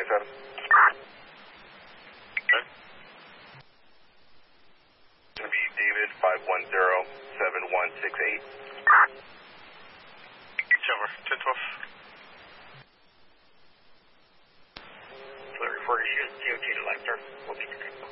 27. Okay. It's going to be David 510-7168. Silver, 1012. Larry Fergus, TOT to Lancaster. We'll be connected.